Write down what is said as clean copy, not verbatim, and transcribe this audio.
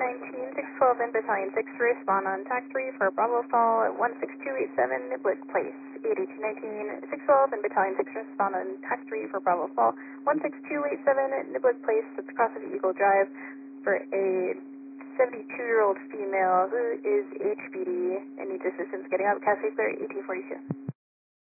8219, 612 in Battalion 6 to respond on TAC 3 for Bravo Fall at 16287 Niblick Place. 8219, 612 in Battalion 6 to respond on TAC 3 for Bravo Fall, 16287 Niblick Place. It's across of Eagle Drive for a 72-year-old female who is HBD and needs assistance getting up. Cascade Clear 1842.